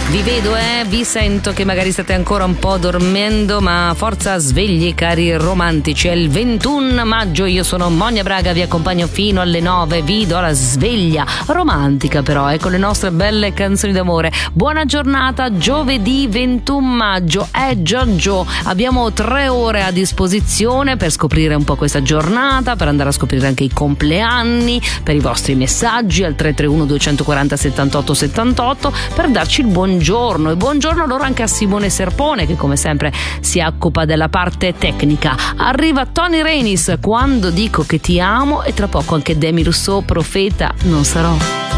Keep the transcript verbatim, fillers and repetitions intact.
Vi vedo, eh, vi sento che magari state ancora un po' dormendo, ma forza svegli cari romantici. È il ventuno maggio, io sono Monia Braga, vi accompagno fino alle nove, vi do la sveglia romantica però, eh, con le nostre belle canzoni d'amore. Buona giornata, giovedì ventuno maggio, eh già già, abbiamo tre ore a disposizione per scoprire un po' questa giornata, per andare a scoprire anche i compleanni, per i vostri messaggi al tre tre uno due quattro zero settantotto settantotto, per darci il buongiorno. E buongiorno allora anche a Simone Serpone, che come sempre si occupa della parte tecnica. Arriva Tony Renis, Quando dico che ti amo, e tra poco anche Demi Rousseau, Profeta non sarò.